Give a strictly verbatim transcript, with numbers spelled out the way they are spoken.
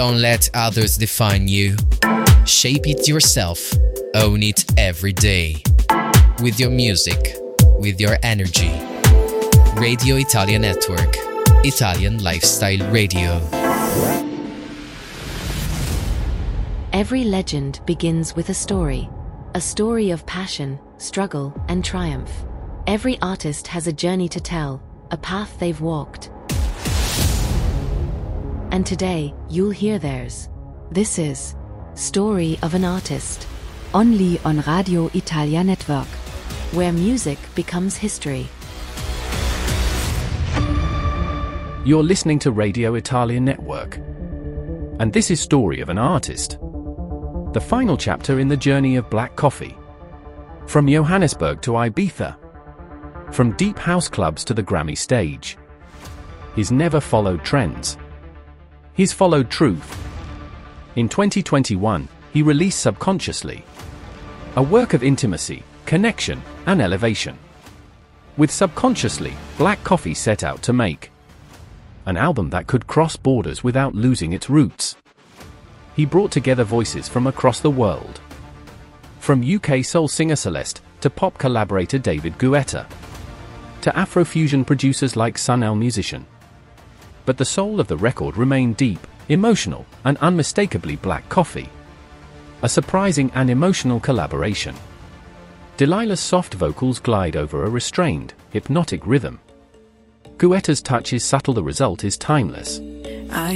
Don't let others define you. Shape it yourself. Own it every day. With your music, with your energy. Radio Italia Network. Italian Lifestyle Radio. Every legend begins with a story. A story of passion, struggle, and triumph. Every artist has a journey to tell, a path they've walked. And today, you'll hear theirs. This is Story of an Artist. Only on Radio Italia Network. Where music becomes history. You're listening to Radio Italia Network. And this is Story of an Artist. The final chapter in the journey of black coffee. From Johannesburg to Ibiza. From deep house clubs to the Grammy stage. He's never followed trends. He's followed truth. In twenty twenty-one, he released Subconsciously. A work of intimacy, connection, and elevation. With Subconsciously, Black Coffee set out to make an album that could cross borders without losing its roots. He brought together voices from across the world. From U K soul singer Celeste, to pop collaborator David Guetta, to Afrofusion producers like Sun El Musician. But the soul of the record remained deep, emotional, and unmistakably Black Coffee. A surprising and emotional collaboration. Delilah's soft vocals glide over a restrained, hypnotic rhythm. Guetta's touch is subtle, the result is timeless.